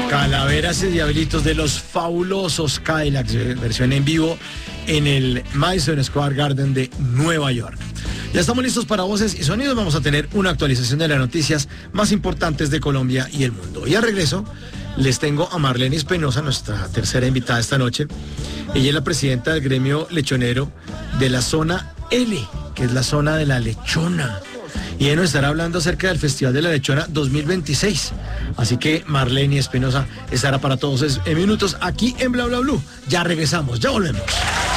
Calaveras y Diablitos de los fabulosos Cadillacs, versión en vivo en el Madison Square Garden de Nueva York. Ya estamos listos para voces y sonidos. Vamos a tener una actualización de las noticias más importantes de Colombia y el mundo. Y al regreso les tengo a Marlene Espinosa, nuestra tercera invitada esta noche. Ella es la presidenta del gremio lechonero de la zona L, que es la zona de la lechona. Y ella nos estará hablando acerca del Festival de la Lechona 2026. Así que Marlene Espinosa estará para todos en minutos aquí en Bla Bla Blue. Ya regresamos, ya volvemos.